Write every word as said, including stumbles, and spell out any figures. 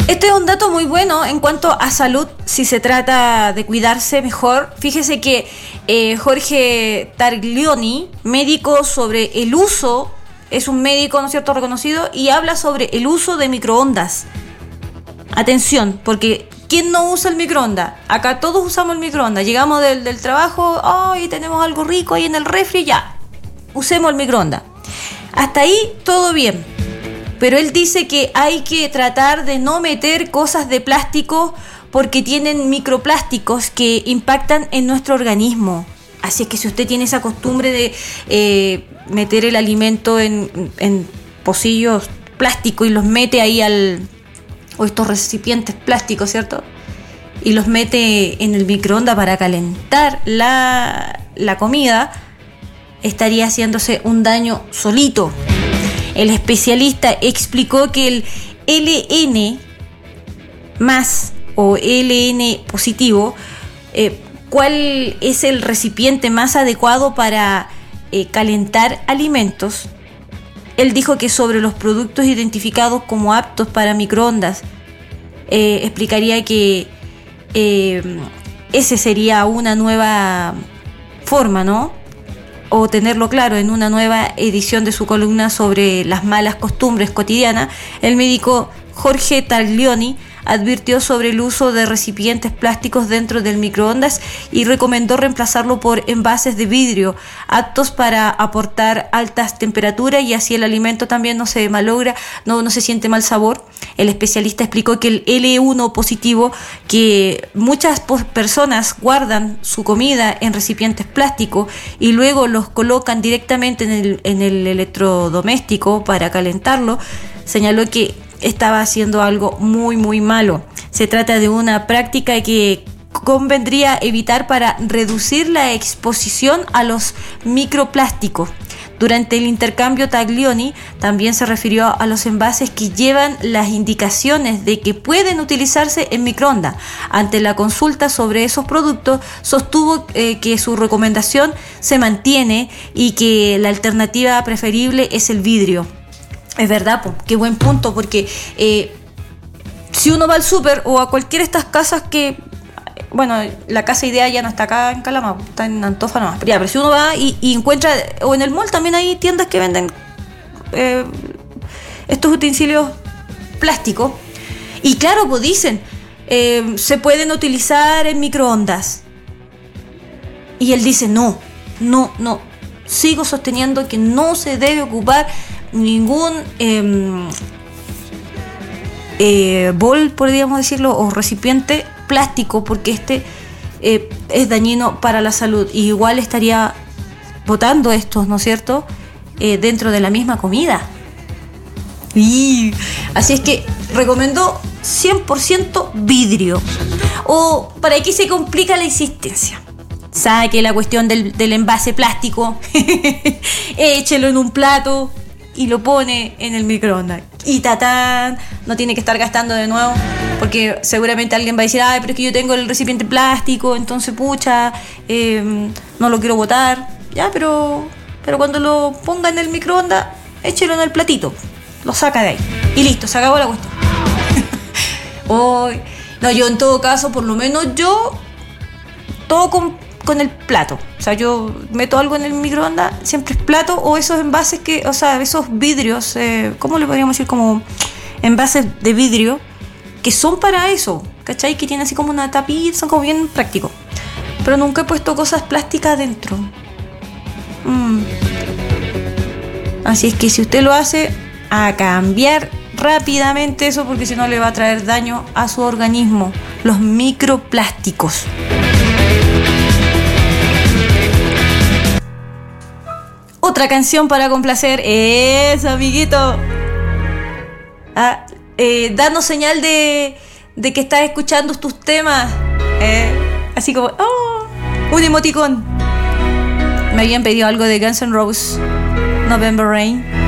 Este es un dato muy bueno en cuanto a salud, si se trata de cuidarse mejor. Fíjese que eh, Jorge Targlioni, médico sobre el uso, es un médico, ¿no es cierto?, reconocido, y habla sobre el uso de microondas. Atención, porque ¿quién no usa el microondas? Acá todos usamos el microondas. Llegamos del, del trabajo, ¡ay, oh, tenemos algo rico ahí en el refri! Ya, usemos el microondas. Hasta ahí todo bien. Pero él dice que hay que tratar de no meter cosas de plástico porque tienen microplásticos que impactan en nuestro organismo. Así es que si usted tiene esa costumbre de eh, meter el alimento en, en pocillos plásticos y los mete ahí al... o estos recipientes plásticos, ¿cierto? Y los mete en el microondas para calentar la, la comida, estaría haciéndose un daño solito. El especialista explicó que el L N más o L N positivo, eh, ¿cuál es el recipiente más adecuado para eh, calentar alimentos? Él dijo que sobre los productos identificados como aptos para microondas, eh, explicaría que eh, ese sería una nueva forma, ¿no? O tenerlo claro en una nueva edición de su columna sobre las malas costumbres cotidianas. El médico Jorge Targlioni advirtió sobre el uso de recipientes plásticos dentro del microondas y recomendó reemplazarlo por envases de vidrio aptos para aportar altas temperaturas y así el alimento también no se malogra, no, no se siente mal sabor. El especialista explicó que el L uno positivo, que muchas personas guardan su comida en recipientes plásticos y luego los colocan directamente en el, en el electrodoméstico para calentarlo, señaló que estaba haciendo algo muy muy malo. Se trata de una práctica que convendría evitar para reducir la exposición a los microplásticos. Durante el intercambio, Taglioni también se refirió a los envases que llevan las indicaciones de que pueden utilizarse en microondas. Ante la consulta sobre esos productos, sostuvo eh, que su recomendación se mantiene y que la alternativa preferible es el vidrio. Es verdad, pues, qué buen punto, porque eh, si uno va al súper o a cualquiera de estas casas que, bueno, la casa Idea ya no está acá en Calama, está en Antofa nomás, pero, ya, pero si uno va y, y encuentra, o en el mall también hay tiendas que venden eh, estos utensilios plásticos, y claro, pues dicen, eh, se pueden utilizar en microondas, y él dice, no, no, no, sigo sosteniendo que no se debe ocupar ningún eh, eh, bol, podríamos decirlo, o recipiente plástico, porque este eh, es dañino para la salud. Y igual estaría botando estos, ¿no es cierto?, eh, dentro de la misma comida. Y así es que recomendó cien por ciento vidrio. O para que se complica la existencia, saque la cuestión del, del envase plástico, échelo en un plato y lo pone en el microondas. Y tatán, no tiene que estar gastando de nuevo, porque seguramente alguien va a decir, ay, pero es que yo tengo el recipiente plástico, entonces pucha, eh, no lo quiero botar. Ya, pero, pero cuando lo ponga en el microondas, échelo en el platito, lo saca de ahí y listo, se acabó la cuestión. Oh, no, yo en todo caso, por lo menos yo, todo con con el plato, o sea, yo meto algo en el microondas, siempre es plato o esos envases que, o sea, esos vidrios, eh, ¿cómo le podríamos decir? Como envases de vidrio que son para eso, ¿cachai? Que tienen así como una tapita, son como bien prácticos, pero nunca he puesto cosas plásticas dentro. Mm. Así es que si usted lo hace, a cambiar rápidamente eso, porque si no le va a traer daño a su organismo, los microplásticos. Otra canción para complacer es, amiguito, ah, eh, danos señal de, de que estás escuchando tus temas, eh, así como oh, un emoticón. Me habían pedido algo de Guns N' Roses, November Rain.